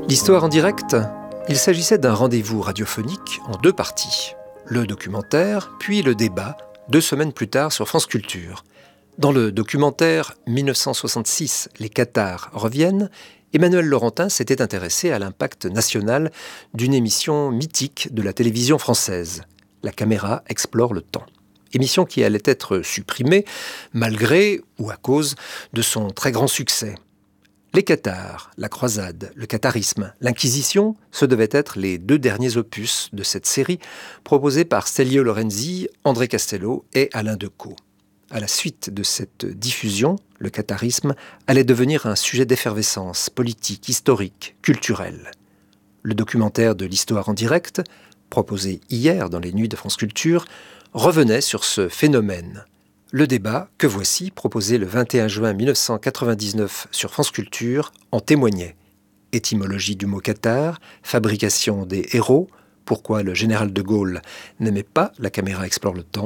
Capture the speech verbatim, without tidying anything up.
L'histoire en direct, il s'agissait d'un rendez-vous radiophonique en deux parties. Le documentaire, puis le débat, deux semaines plus tard sur France Culture. Dans le documentaire mille neuf cent soixante-six, les Cathares reviennent, Emmanuel Laurentin s'était intéressé à l'impact national d'une émission mythique de la télévision française. La caméra explore le temps. Émission qui allait être supprimée, malgré ou à cause de son très grand succès. Les Cathares, la croisade, le catharisme, l'inquisition, ce devaient être les deux derniers opus de cette série proposée par Stelio Lorenzi, André Castello et Alain Decaux. À la suite de cette diffusion, le catharisme allait devenir un sujet d'effervescence politique, historique, culturelle. Le documentaire de l'histoire en direct, proposé hier dans les Nuits de France Culture, revenait sur ce phénomène. Le débat, que voici, proposé le vingt et un juin mille neuf cent quatre-vingt-dix-neuf sur France Culture, en témoignait. Étymologie du mot cathare, fabrication des héros, pourquoi le général de Gaulle n'aimait pas la caméra explore le temps,